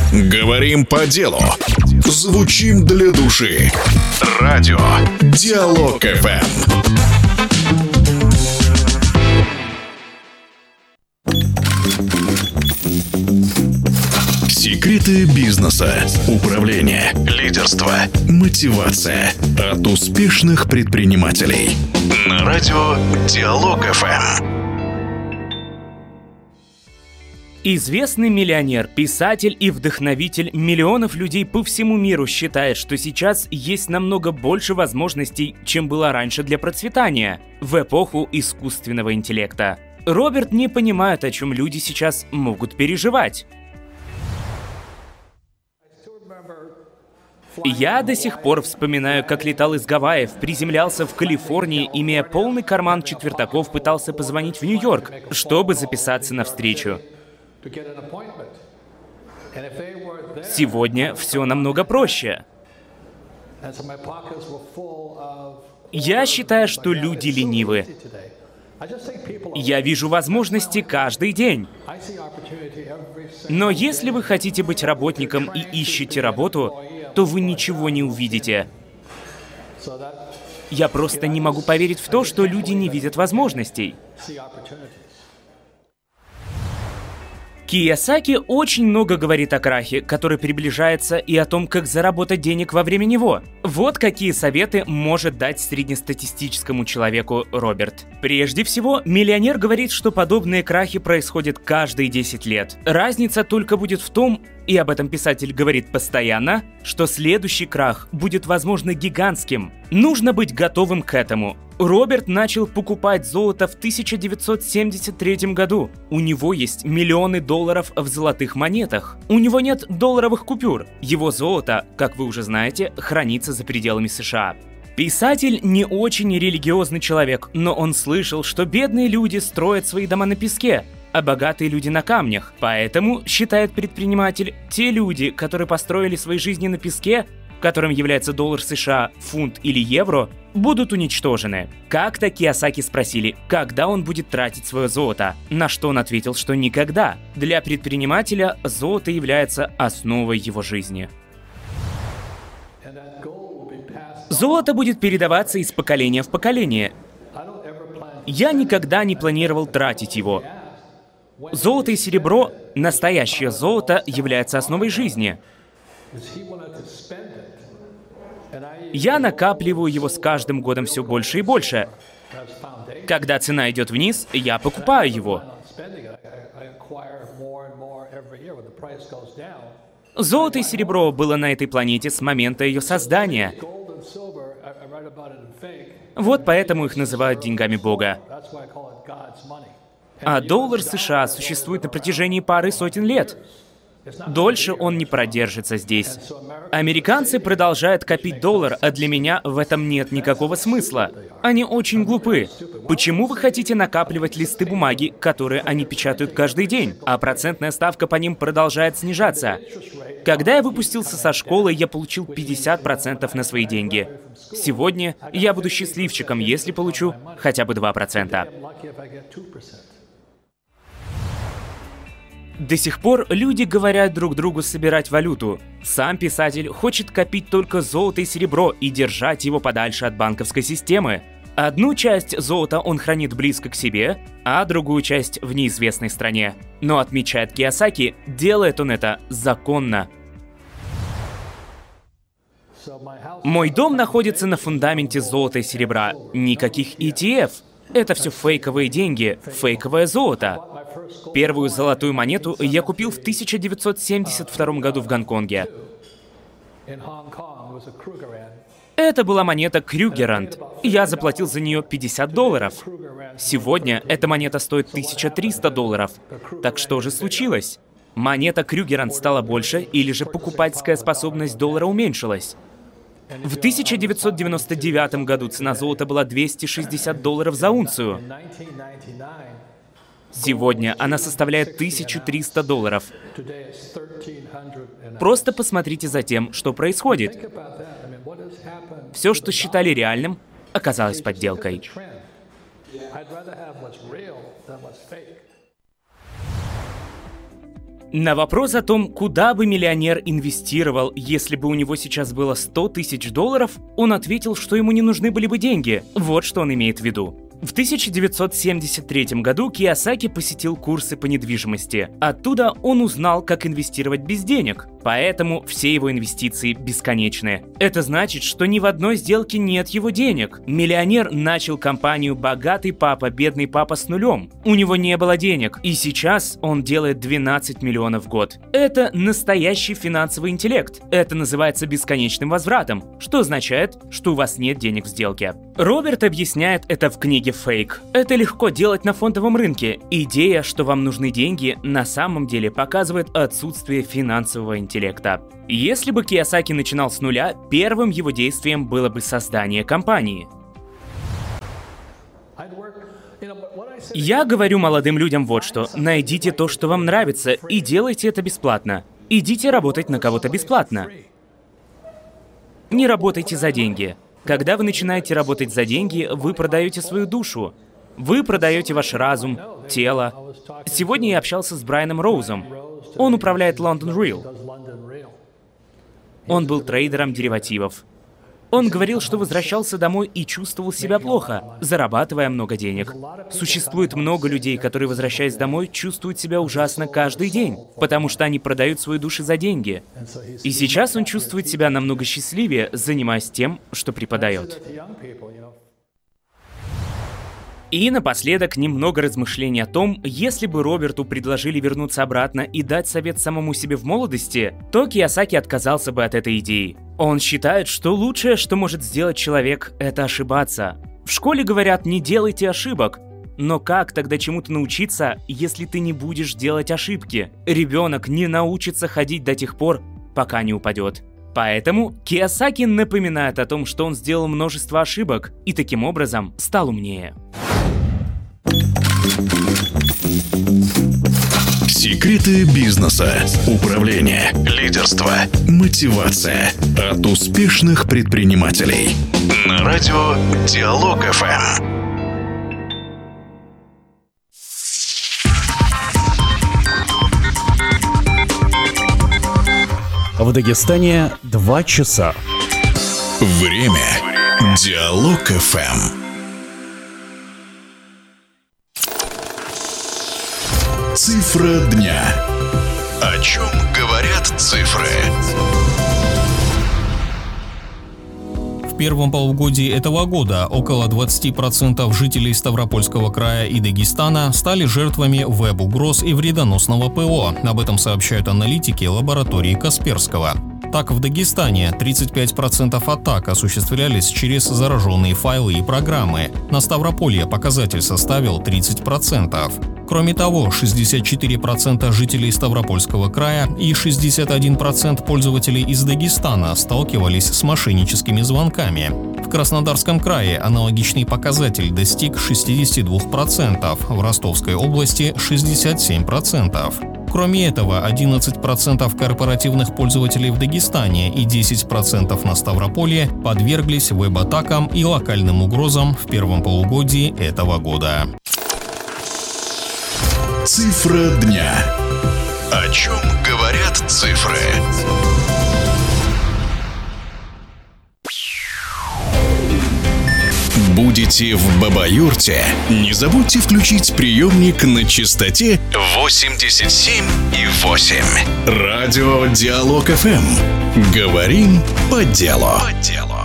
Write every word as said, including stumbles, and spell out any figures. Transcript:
Говорим по делу. Звучим для души. Радио Диалог эф эм. Секреты бизнеса, управления, лидерства, мотивация от успешных предпринимателей. На радио Диалог эф эм. Известный миллионер, писатель и вдохновитель миллионов людей по всему миру считает, что сейчас есть намного больше возможностей, чем было раньше для процветания, в эпоху искусственного интеллекта. Роберт не понимает, о чем люди сейчас могут переживать. Я до сих пор вспоминаю, как летал из Гавайев, приземлялся в Калифорнии, имея полный карман четвертаков, пытался позвонить в Нью-Йорк, чтобы записаться на встречу. Сегодня все намного проще. Я считаю, что люди ленивы. Я вижу возможности каждый день. Но если вы хотите быть работником и ищете работу, то вы ничего не увидите. Я просто не могу поверить в то, что люди не видят возможностей. Кийосаки очень много говорит о крахе, который приближается, и о том, как заработать денег во время него. Вот какие советы может дать среднестатистическому человеку Роберт. Прежде всего, миллионер говорит, что подобные крахи происходят каждые десять лет. Разница только будет в том, и об этом писатель говорит постоянно, что следующий крах будет, возможно, гигантским. Нужно быть готовым к этому. Роберт начал покупать золото в тысяча девятьсот семьдесят третьем году. У него есть миллионы долларов в золотых монетах. У него нет долларовых купюр. Его золото, как вы уже знаете, хранится за пределами США. Писатель не очень религиозный человек, но он слышал, что бедные люди строят свои дома на песке, а богатые люди на камнях. Поэтому, считает предприниматель, те люди, которые построили свои жизни на песке, которым является доллар США, фунт или евро, будут уничтожены. Как-то Кийосаки спросили, когда он будет тратить свое золото, на что он ответил, что никогда. Для предпринимателя золото является основой его жизни. Золото будет передаваться из поколения в поколение. Я никогда не планировал тратить его. Золото и серебро, настоящее золото, является основой жизни. Я накапливаю его с каждым годом все больше и больше. Когда цена идет вниз, я покупаю его. Золото и серебро было на этой планете с момента ее создания. Вот поэтому их называют деньгами Бога. А доллар США существует на протяжении пары сотен лет. Дольше он не продержится здесь. Американцы продолжают копить доллар, а для меня в этом нет никакого смысла. Они очень глупы. Почему вы хотите накапливать листы бумаги, которые они печатают каждый день, а процентная ставка по ним продолжает снижаться? Когда я выпустился со школы, я получил пятьдесят процентов на свои деньги. Сегодня я буду счастливчиком, если получу хотя бы два процента. До сих пор люди говорят друг другу собирать валюту. Сам писатель хочет копить только золото и серебро и держать его подальше от банковской системы. Одну часть золота он хранит близко к себе, а другую часть в неизвестной стране. Но, отмечает Кийосаки, делает он это законно. Мой дом находится на фундаменте золота и серебра. Никаких и ти эф. Это все фейковые деньги, фейковое золото. Первую золотую монету я купил в тысяча девятьсот семьдесят втором году в Гонконге. Это была монета Крюгерранд. Я заплатил за нее пятьдесят долларов. Сегодня эта монета стоит тысяча триста долларов. Так что же случилось? Монета Крюгерранд стала больше, или же покупательская способность доллара уменьшилась? В тысяча девятьсот девяносто девятом году цена золота была двести шестьдесят долларов за унцию. Сегодня она составляет тысячу триста долларов. Просто посмотрите за тем, что происходит. Все, что считали реальным, оказалось подделкой. На вопрос о том, куда бы миллионер инвестировал, если бы у него сейчас было сто тысяч долларов, он ответил, что ему не нужны были бы деньги. Вот что он имеет в виду. В тысяча девятьсот семьдесят третьем году Кийосаки посетил курсы по недвижимости. Оттуда он узнал, как инвестировать без денег. Поэтому все его инвестиции бесконечны. Это значит, что ни в одной сделке нет его денег. Миллионер начал компанию «Богатый папа, бедный папа» с нулем. У него не было денег, и сейчас он делает двенадцать миллионов в год. Это настоящий финансовый интеллект. Это называется бесконечным возвратом, что означает, что у вас нет денег в сделке. Роберт объясняет это в книге «Фейк». Это легко делать на фондовом рынке. Идея, что вам нужны деньги, на самом деле показывает отсутствие финансового интеллекта. интеллекта. Если бы Кийосаки начинал с нуля, первым его действием было бы создание компании. Я говорю молодым людям вот что: найдите то, что вам нравится, и делайте это бесплатно. Идите работать на кого-то бесплатно. Не работайте за деньги. Когда вы начинаете работать за деньги, вы продаете свою душу. Вы продаете ваш разум, тело. Сегодня я общался с Брайаном Роузом. Он управляет London Real. Он был трейдером деривативов. Он говорил, что возвращался домой и чувствовал себя плохо, зарабатывая много денег. Существует много людей, которые, возвращаясь домой, чувствуют себя ужасно каждый день, потому что они продают свои души за деньги. И сейчас он чувствует себя намного счастливее, занимаясь тем, что преподает. И напоследок немного размышлений о том, если бы Роберту предложили вернуться обратно и дать совет самому себе в молодости, то Кийосаки отказался бы от этой идеи. Он считает, что лучшее, что может сделать человек, это ошибаться. В школе говорят: не делайте ошибок. Но как тогда чему-то научиться, если ты не будешь делать ошибки? Ребенок не научится ходить до тех пор, пока не упадет. Поэтому Кийосаки напоминает о том, что он сделал множество ошибок и таким образом стал умнее. Секреты бизнеса, управления, лидерства, мотивация от успешных предпринимателей. На радио Диалог эф эм. В Дагестане два часа. Время. Диалог эф эм. Цифра дня. О чем говорят цифры? В первом полугодии этого года около двадцать процентов жителей Ставропольского края и Дагестана стали жертвами веб-угроз и вредоносного ПО. Об этом сообщают аналитики лаборатории Касперского. Так, в Дагестане тридцать пять процентов атак осуществлялись через зараженные файлы и программы. На Ставрополье показатель составил тридцать процентов. Кроме того, шестьдесят четыре процента жителей Ставропольского края и шестьдесят один процент пользователей из Дагестана сталкивались с мошенническими звонками. В Краснодарском крае аналогичный показатель достиг шестьдесят два процента, в Ростовской области шестьдесят семь процентов. Кроме этого, одиннадцать процентов корпоративных пользователей в Дагестане и десять процентов на Ставрополье подверглись веб-атакам и локальным угрозам в первом полугодии этого года. Цифра дня. О чем говорят цифры? Будете в Баба-Юрте? Не забудьте включить приемник на частоте восемьдесят семь и восемь. Радио Диалог эф эм. Говорим по делу. По делу.